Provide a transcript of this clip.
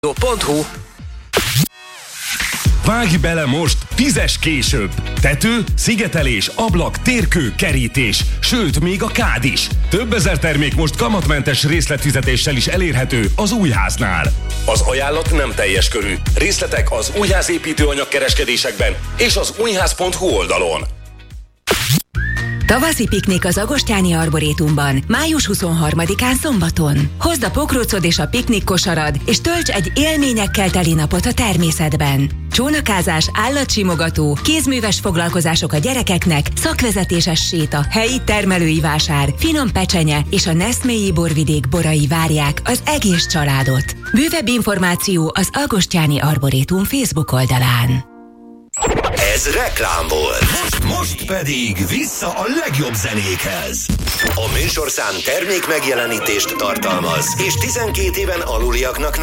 Rádió.hu. Vágj bele most, fizes később! Tető, szigetelés, ablak, térkő, kerítés, sőt, még a kád is. Több ezer termék most kamatmentes részletfizetéssel is elérhető az Újháznál. Az ajánlat nem teljes körű. Részletek az Újház építőanyag kereskedésekben és az újház.hu oldalon. Tavaszi piknik az Agostyáni Arborétumban, május 23-án szombaton. Hozd a pokrócod és a piknik kosarad, és tölts egy élményekkel teli napot a természetben. Csónakázás, állatsimogató, kézműves foglalkozások a gyerekeknek, szakvezetéses séta, helyi termelői vásár, finom pecsenye és a Neszmélyi borvidék borai várják az egész családot. Bővebb információ az Agostyáni Arborétum Facebook oldalán. Ez reklám volt. Most pedig vissza a legjobb zenékhez. A műsorszám termék megjelenítést tartalmaz, és 12 éven aluliaknak